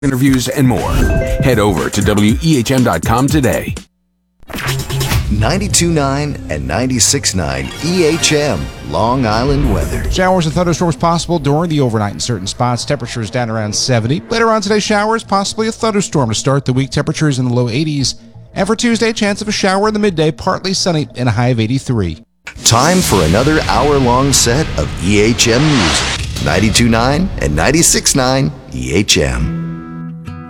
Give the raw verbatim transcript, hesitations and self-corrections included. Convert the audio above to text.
interviews, and more. Head over to W E H M dot com today. ninety-two point nine and ninety-six point nine E H M, Long Island weather. Showers and thunderstorms possible during the overnight in certain spots. Temperatures down around seventy. Later on today, showers, possibly a thunderstorm to start the week. Temperatures in the low eighties. And for Tuesday, chance of a shower in the midday, partly sunny, and a high of eighty-three. Time for another hour-long set of E H M music. ninety-two point nine and ninety-six point nine E H M.